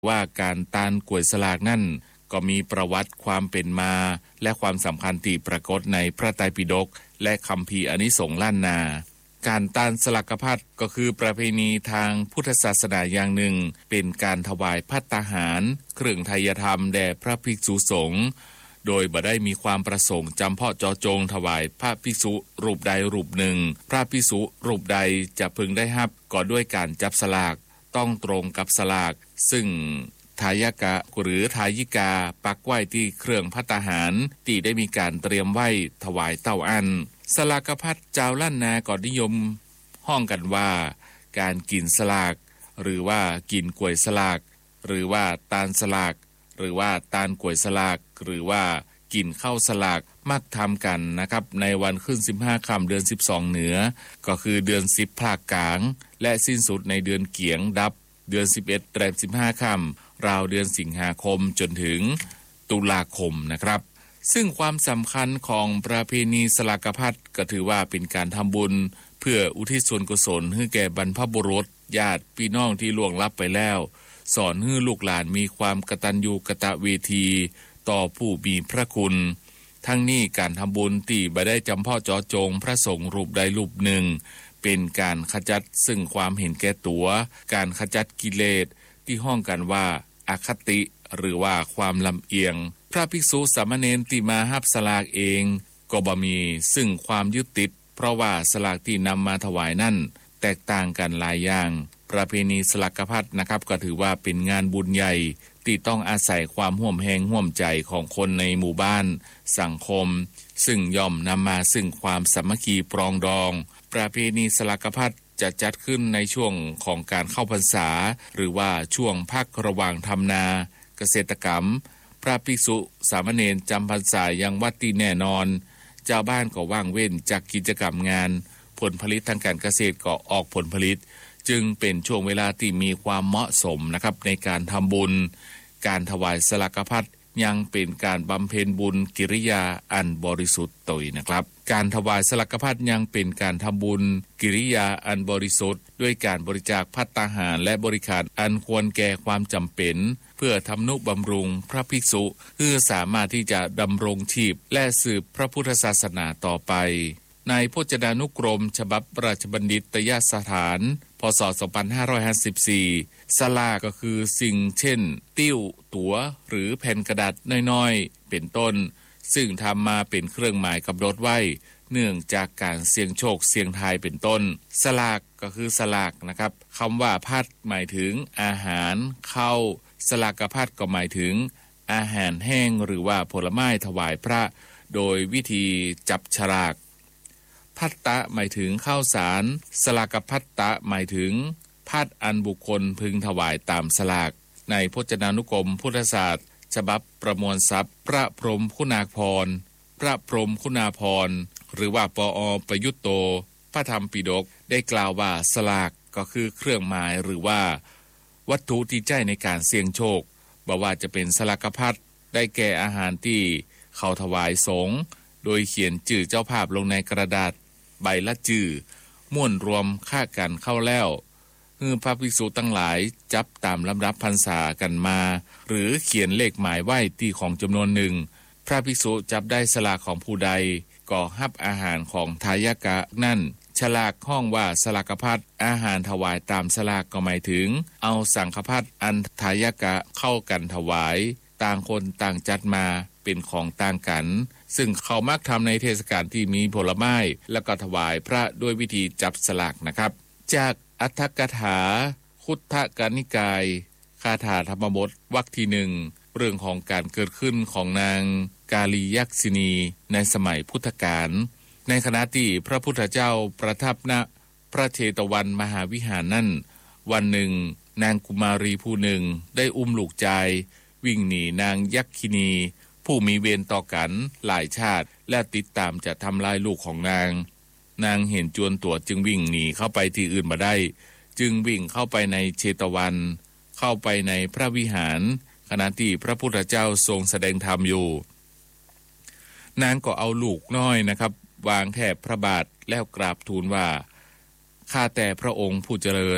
ว่าการตานกล้วยสลากนั่นก็มีประวัติความเป็นมาและความสำคัญที่ปรากฏในพระไตรปิฎกและคัมภีร์อานิสงส์ล้านนาการตานสลากภัตก็คือประเพณีทางพุทธศาสนาอย่างหนึ่งเป็นการถวายภัตตาหารเครื่องไทยธรรมแด่พระภิกษุสงฆ์โดยบ่ได้มีความประสงค์จำเพาะเจาะจงถวายพระภิกษุรูปใดรูปหนึ่งพระภิกษุรูปใดจะพึงได้รับก็ด้วยการจับสลากต้องตรงกับสลากซึ่งทายกะหรือทายิกาปักไว้ที่เครื่องภัตตาหารที่ได้มีการเตรียมไว้ถวายเต้าอันสลากภัตเจ้าล้านนาก็นิยมห้องกันว่าการกินสลากหรือว่ากินกล้วยสลากหรือว่าตาลสลากหรือว่าตาลกล้วยสลากหรือว่ากินข้าวสลากมักทำกันนะครับในวันขึ้น15ค่ำเดือน12เหนือก็คือเดือน10ภาคกลางและสิ้นสุดในเดือนเกียงดับเดือน11แรม15ค่ำราวเดือนสิงหาคมจนถึงตุลาคมนะครับซึ่งความสำคัญของประเพณีสลากภัตก็ถือว่าเป็นการทำบุญเพื่ออุทิศส่วนกุศลให้แก่บรรพบุรุษญาติพี่น้องที่ล่วงลับไปแล้วสอนให้ลูกหลานมีความกตัญญูกตเวทีต่อผู้มีพระคุณทั้งนี้การทำบุญที่บ่ได้จำเพาะเจาะจงพระสงฆ์รูปใดรูปหนึ่งเป็นการขจัดซึ่งความเห็นแก่ตัวการขจัดกิเลสที่ห้องกันว่าอคติหรือว่าความลำเอียงพระภิกษุสามเณรที่มารับสลากเองก็บ่มีซึ่งความยึดติดเพราะว่าสลากที่นำมาถวายนั่นแตกต่างกันหลายอย่างประเพณีสลากภัตนะครับก็ถือว่าเป็นงานบุญใหญ่ที่ต้องอาศัยความร่วมแรงร่วมใจของคนในหมู่บ้านสังคมซึ่งย่อมนำมาซึ่งความสามัคคีปรองดองประเพณีสลากภัตจะจัดขึ้นในช่วงของการเข้าพรรษาหรือว่าช่วงพักระหว่างทำนาเกษตรกรรมพระภิกษุสามเณรจำพรรษายังวัดที่แน่นอนเจ้าบ้านก็ว่างเว้นจากกิจกรรมงานผลผลิตทางการเกษตรก็ออกผลผลิตจึงเป็นช่วงเวลาที่มีความเหมาะสมนะครับในการทำบุญการถวายสลากภัตยังเป็นการบำเพ็ญบุญกิริยาอันบริสุทธิ์ตยนะครับการถวายสลากภัตยังเป็นการทำบุญกิริยาอันบริสุทธิ์ด้วยการบริจาคภัตตาหารและบริการอันควรแก่ความจำเป็นเพื่อทำนุบำรุงพระภิกษุเพื่อสามารถที่จะดำรงชีพและสืบพระพุทธศาสนาต่อไปในพจนานุกรมฉบับราชบัณฑิตยสถานพ.ศ. 2554สลากก็คือสิ่งเช่นติ้วตั๋วหรือแผ่นกระดาษน้อยๆเป็นต้นซึ่งทำมาเป็นเครื่องหมายกำหนดไว้เนื่องจากการเสี่ยงโชคเสี่ยงทายเป็นต้นสลากก็คือสลากนะครับคำว่าภัตหมายถึงอาหารข้าวสลากภัตก็หมายถึงอาหารแห้งหรือว่าผลไม้ถวายพระโดยวิธีจับฉลากภัตตะหมายถึงข้าวสารสลากภัตตะหมายถึงภัตอันบุคคลพึงถวายตามสลากในพจนานุกรมพุทธศาสตร์ฉบับประมวลทรัพย์พระพรหมคุณาภรณ์พระพรหมคุณาภรณ์หรือว่าปอประยุตโตพระธรรมปิฎกได้กล่าวว่าสลากก็คือเครื่องหมายหรือว่าวัตถุที่ใช้ในการเสี่ยงโชคบ่ว่าจะเป็นสลากภัตได้แก่อาหารที่เขาถวายสงฆ์โดยเขียนชื่อเจ้าภาพลงในกระดาษใบละชื่อม่วนรวมค่ากันเข้าแล้วพระภิกษุทั้งหลายจับตามลำดับพรรษากันมาหรือเขียนเลขหมายไว้ที่ของจำนวนหนึ่งพระภิกษุจับได้สลากของผู้ใดก็รับอาหารของทายกะนั่นฉลากห้องว่าสลากภัตอาหารถวายตามสลากก็หมายถึงเอาสังฆภัตอันทายกะเข้ากันถวายต่างคนต่างจัดมาเป็นของต่างกันซึ่งเขามักทำในเทศกาลที่มีผลไม้แล้วก็ถวายพระด้วยวิธีจับสลากนะครับจากอัตถกถาคุตทกนิกายคาถาธรรมบทวรรคที่ 1เรื่องของการเกิดขึ้นของนางกาลียักษินีในสมัยพุทธกาลในขณะที่พระพุทธเจ้าประทับณพระเชตวันมหาวิหารนั่นวันหนึ่งนางกุมารีผู้หนึ่งได้อุ้มลูกชายวิ่งหนีนางยักษินีผู้มีเวรต่อกันหลายชาติและติดตามจะทำลายลูกของนางเห็นจวนตัวจึงวิ่งหนีเข้าไปที่อื่นมาได้จึงวิ่งเข้าไปในเชตวันเข้าไปในพระวิหารขณะที่พระพุทธเจ้าทรงแสดงธรรมอยู่นางก็เอาลูกน้อยนะครับวางแทบพระบาทแล้วกราบทูลว่าข้าแต่พระองค์ผู้เจริญ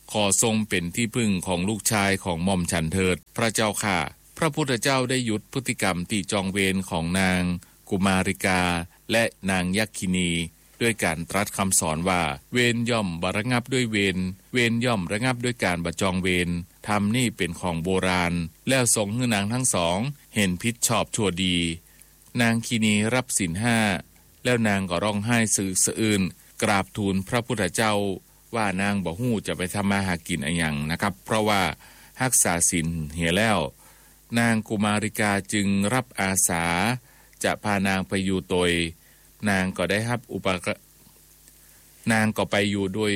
ขอทรงเป็นที่พึ่งของลูกชายของหม่อมฉันเถิดพระเจ้าค่ะพระพุทธเจ้าได้หยุดพฤติกรรมที่จองเวรของนางกุมาริกาและนางยักขินีด้วยการตรัสคำสอนว่าเวรย่อมบ่ระงับด้วยเวรเวรย่อมระงับด้วยการบ่จองเวรธรรมนี่เป็นของโบราณแล้วทรงให้นางทั้งสองเห็นผิดชอบชั่วดีนางคีนีรับศีล5แล้วนางก็ร้องไห้สะอื้นกราบทูลพระพุทธเจ้าว่านางบ่ฮู้จะไปทำมาหากินอะไรอย่างนะครับเพราะว่ารักษาศีลเหี่ยแล้วนางกุมาริกาจึงรับอาสาจะพานางไปอยู่โดยนางก็ได้รับนางก็ไปอยู่ด้วย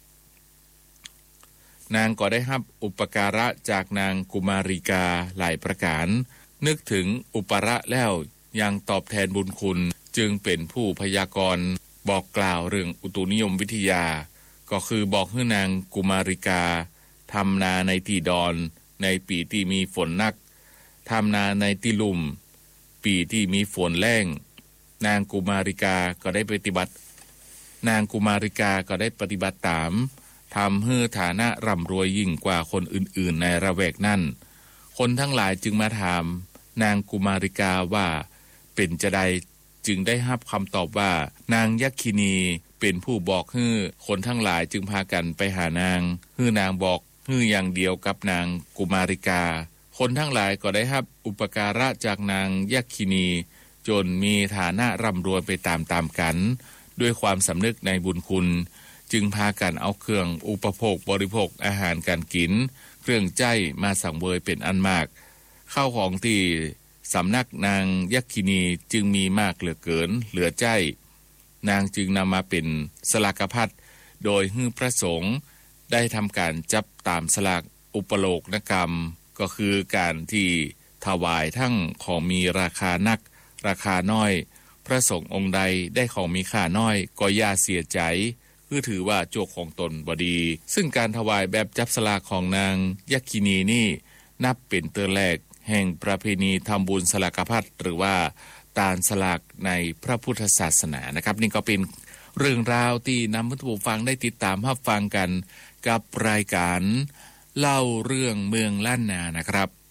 นางก็ได้รับอุปการะจากนางกุมาริกาหลายประการนึกถึงอุปการะแล้วยังตอบแทนบุญคุณจึงเป็นผู้พยากรณ์บอกกล่าวเรื่องอุตุนิยมวิทยาก็คือบอกให้นางกุมาริกาทำนาในที่ดอนในปีที่มีฝนหนักทำนาในที่ลุ่มปีที่มีฝนแล้งนางกุมาริกาก็ได้ปฏิบัติตามทำให้ฐานะร่ำรวยยิ่งกว่าคนอื่นๆในระแวกนั้นคนทั้งหลายจึงมาถามนางกุมาริกาว่าเป็นจะใดจึงได้รับคำตอบว่านางยักขินีเป็นผู้บอกให้คนทั้งหลายจึงพากันไปหานางให้นางบอกให้อย่างเดียวกับนางกุมาริกาคนทั้งหลายก็ได้รับอุปการะจากนางยักขินีจนมีฐานะร่ำรวยไปตามๆกันด้วยความสำนึกในบุญคุณจึงพากันเอาเครื่องอุปโภคบริโภคอาหารการกินเครื่องใจมาสังเวยเป็นอันมากข้าวของที่สำนักนางยักขินีจึงมีมากเหลือเกินเหลือใจนางจึงนำมาเป็นสลากพัดโดยให้พระสงฆ์ได้ทำการจับตามสลากอุปโลกนกรรมก็คือการที่ถวายทั้งของมีราคานักราคาน้อยพระสงฆ์องค์ใดได้ของมีค่าน้อยก็อย่าเสียใจคือถือว่าโจกของตนบ่ดีซึ่งการถวายแบบจับสลากของนางยักขินีนี่นับเป็นเตือนแรกแห่งประเพณีทำบุญสลากพัดหรือว่าตาลสลากในพระพุทธศาสนานะครับนี่ก็เป็นเรื่องราวที่นำให้ผู้ฟังได้ติดตามรับฟังกันกับรายการเล่าเรื่องเมืองล้านนานะครับ